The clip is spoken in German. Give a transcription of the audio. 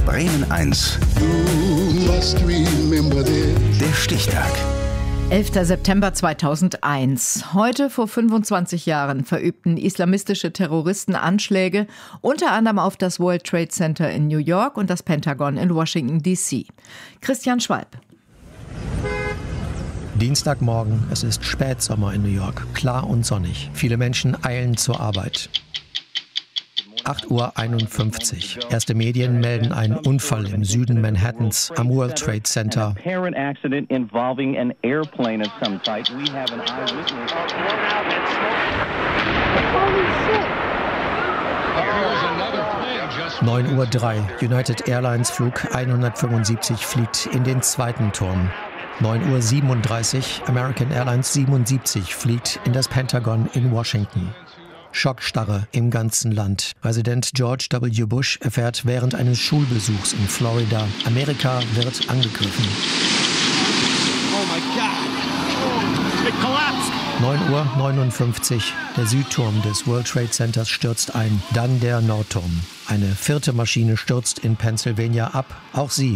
Bremen 1. Der Stichtag. 11. September 2001. Heute vor 25 Jahren verübten islamistische Terroristen Anschläge unter anderem auf das World Trade Center in New York und das Pentagon in Washington, D.C. Christian Schwalb. Dienstagmorgen, es ist Spätsommer in New York, klar und sonnig. Viele Menschen eilen zur Arbeit. 8:51 Uhr. Erste Medien melden einen Unfall im Süden Manhattans am World Trade Center. 9:03 Uhr. United Airlines Flug 175 fliegt in den zweiten Turm. 9:37 Uhr. American Airlines 77 fliegt in das Pentagon in Washington. Schockstarre im ganzen Land. Präsident George W. Bush erfährt während eines Schulbesuchs in Florida, Amerika wird angegriffen. Oh my God. It collapsed. 9:59 Uhr. Der Südturm des World Trade Centers stürzt ein. Dann der Nordturm. Eine vierte Maschine stürzt in Pennsylvania ab. Auch sie